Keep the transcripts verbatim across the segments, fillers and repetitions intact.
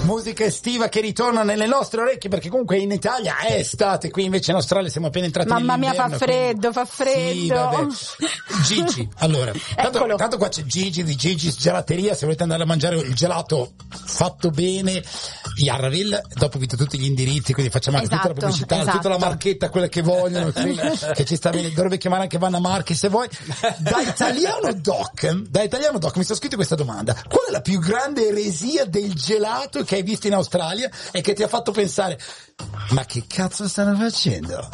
Musica estiva che ritorna nelle nostre orecchie, perché comunque in Italia è estate, qui invece in Australia siamo appena entrati Mamma mia, nell'inverno. fa freddo, quindi... fa freddo. Sì, vabbè. Gigi, allora, tanto, tanto qua c'è Gigi di Gigi's Gelateria, se volete andare a mangiare il gelato fatto bene, Yarraville, dopo vi do tutti gli indirizzi, quindi facciamo anche esatto, tutta la pubblicità, esatto. tutta la marchetta, quella che vogliono, sì, che ci sta bene, dovrebbe chiamare anche Vanna Marchi se vuoi. Da italiano doc, da italiano doc mi sono scritto questa domanda: qual è la più grande eresia del gelato che hai visto in Australia e che ti ha fatto pensare ma che cazzo stanno facendo?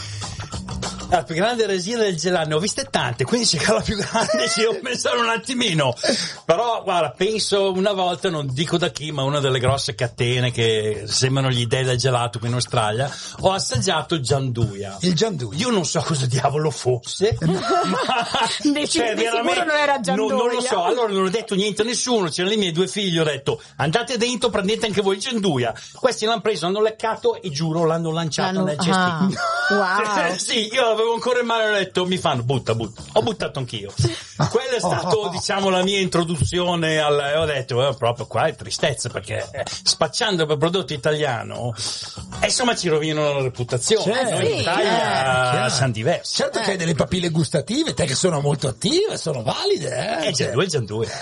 La più grande eresia del gelato, ne ho viste tante, quindi se la più grande ci devo pensare un attimino. Però guarda, penso una volta, non dico da chi, ma una delle grosse catene che sembrano gli dei del gelato qui in Australia, ho assaggiato il gianduia. Il gianduia. Io non so cosa diavolo fosse, ma di, cioè, di veramente sicuro non era gianduia. Non, non lo so, allora non ho detto niente a nessuno, c'erano i miei due figli, ho detto andate dentro, prendete anche voi il gianduia. Questi l'hanno preso, hanno leccato e giuro l'hanno lanciato L'hanno... nel cestino. Ah, wow. Sì, io avevo ancora in mano e ho detto mi fanno butta butta, ho buttato anch'io. Quella è stato diciamo la mia introduzione al, e ho detto eh, proprio qua è tristezza, perché eh, spacciando per prodotto italiano eh, insomma ci rovinano la reputazione. Certo, noi in sì, Italia eh, siamo diversi. Certo che hai delle papille gustative, te che sono molto attive, sono valide, eh? E già due, già due.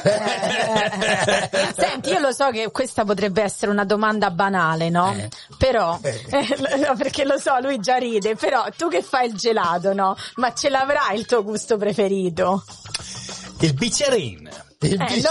Senti, io lo so che questa potrebbe essere una domanda banale, no? Eh. Però, Eh. eh, no, perché lo so, lui già ride, però tu che fai il gelato, no? Ma ce l'avrai il tuo gusto preferito? Il bicerin. Il Eh, bicerin. lo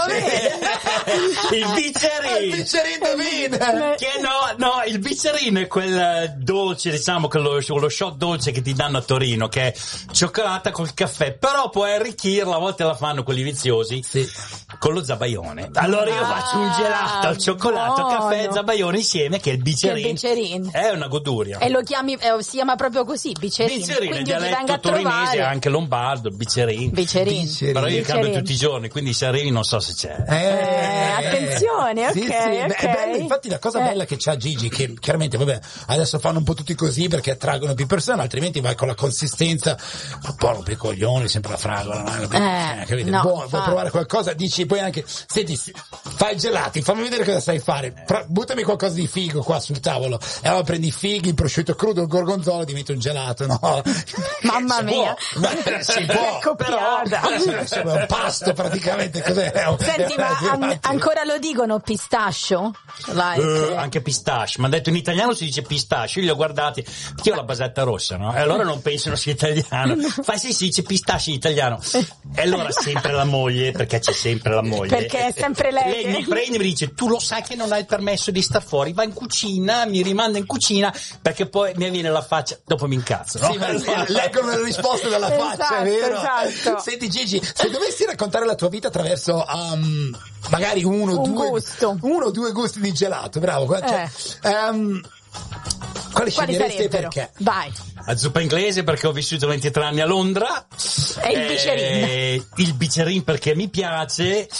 vedi? Il bicerin. Il bicerin divina. Che no, no, il bicerin è quel dolce, diciamo, che lo, lo shot dolce che ti danno a Torino, che è cioccolata col caffè, però puoi arricchirla, a volte la fanno quelli viziosi, Sì. con lo zabaione. Allora io Ah, faccio un gelato al cioccolato, buono. caffè e zabaione insieme, che è il bicerin. Che è il bicerin. È una goduria. E lo chiami, eh, si chiama proprio così, bicerin. Bicerin, Quindi il io ti vengo a dialetto torinese, trovare. anche lombardo, bicerin. Bicerin. Bicerin. Però io cambio Bicerin. tutti i giorni, quindi se arrivi non so se c'è. Eh, Eh, attenzione, sì, ok, sì, beh, ok. è bello, infatti la cosa Eh. bella che c'ha Gigi, che chiaramente vabbè adesso fanno un po' tutti così perché attraggono più persone, altrimenti vai con la consistenza un po' rompe i coglioni, sempre la fragola, no? Eh, capite? no, Buono, vuoi fa- provare qualcosa, dici poi anche senti, sì, fai il gelati, fammi vedere cosa sai fare, Pra- buttami qualcosa di figo qua sul tavolo, e allora prendi i fighi, il prosciutto crudo, il gorgonzola, diventa un gelato, no? Mamma Si mia. può, beh, si può, Coppiata. però insomma, è un pasto praticamente, cos'è? È un- Senti, ma an- ancora lo dicono pistaccio? Like. Eh, anche pistache, mi ha detto in italiano si dice pistache, io li ho guardati, perché io ho la basetta rossa, no? E allora non pensano sia italiano. Fai sì, si dice pistache in italiano. E allora sempre la moglie, perché c'è sempre la moglie. Perché è sempre lei Lei che- mi prende e mi dice, tu lo sai che non hai il permesso di star fuori, va in cucina, mi rimanda in cucina, perché poi mi viene la faccia, dopo mi incazzo, no? Sì, ma leggono le risposte dalla faccia, Esatto, è vero? esatto. Senti Gigi, se dovessi raccontare la tua vita attraverso um, magari uno o Un due gusto. uno o due gusti di gelato, bravo, cioè, um, quali Quali sceglieresti e sarebbero? perché? Vai. La zuppa inglese perché ho vissuto ventitré anni a Londra. E il bicerin. Eh, il bicerin perché mi piace.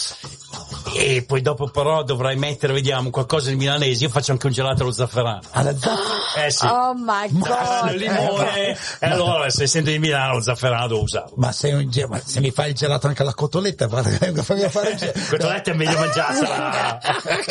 E poi dopo però dovrai mettere, vediamo, qualcosa di milanese. Io faccio anche un gelato allo zafferano. Alla zaffa? Eh sì. Oh my Ah, god. il limone. E allora se sento di Milano lo zafferano devo usarlo. Ma sei un ge- ma se mi fai il gelato anche alla cotoletta, guarda, fammi fare il gelato. Cotoletta è meglio mangiarsela.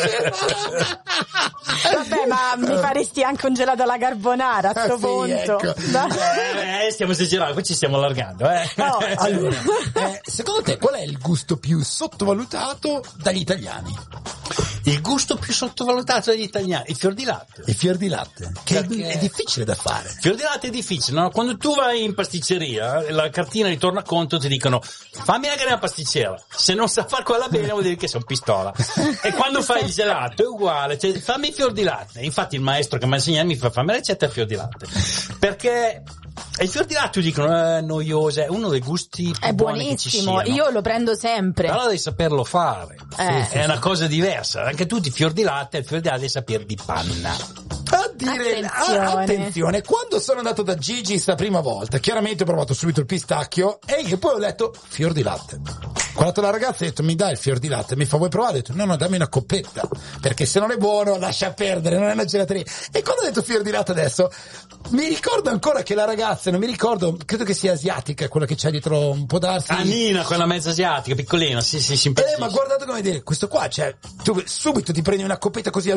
Vabbè, ma mi faresti anche un gelato alla carbonara a sto Sì, punto. ecco. Dai. Eh, eh, stiamo esagerando, poi ci stiamo allargando, eh. No, Allora, eh, secondo te qual è il gusto più sottovalutato dagli italiani? Il gusto più sottovalutato degli italiani, il fior di latte. Il fior di latte, che Perché? è difficile da fare. Fior di latte è difficile, no? Quando tu vai in pasticceria, la cartina di tornaconto ti dicono fammi anche una pasticcera. Se non sa far quella bene vuol dire che sei un pistola. E quando fai il gelato è uguale, cioè fammi il fior di latte. Infatti il maestro che mi ha insegnato mi fa fammi la ricetta al fior di latte. Perché il fior di latte dicono è noioso, è uno dei gusti più È buoni che ci buonissimo, siano. io lo prendo sempre. Però devi saperlo fare. Eh. È una cosa diversa. Anche tu di fior di latte, il fior di latte devi sapere di panna. A dire, Attenzione. ah, attenzione, quando sono andato da Gigi's la prima volta, chiaramente ho provato subito il pistacchio e io poi ho letto fior di latte. Quando la ragazza ha detto mi dai il fior di latte, mi fa vuoi provare? Ho detto no no dammi una coppetta, perché se non è buono lascia perdere, non è una gelateria. E quando ho detto fior di latte adesso, mi ricordo ancora che la ragazza, non mi ricordo, credo che sia asiatica, quella che c'è dietro, un po' darsi. Ah, Nina, quella mezza asiatica, piccolina, sì sì, Eh, simpatica. ma guardato come dire, questo qua, cioè, tu subito ti prendi una coppetta così